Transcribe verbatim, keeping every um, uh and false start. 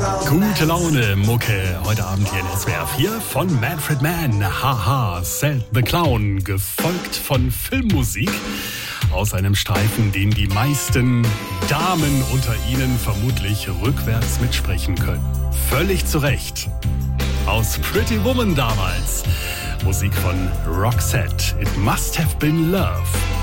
Gute Laune, Mucke. Heute Abend hier in S W R vier von Manfred Mann. Haha, Seth the Clown. Gefolgt von Filmmusik aus einem Streifen, den die meisten Damen unter Ihnen vermutlich rückwärts mitsprechen können. Völlig zu Recht. Aus Pretty Woman damals. Musik von Roxette. It Must Have Been Love.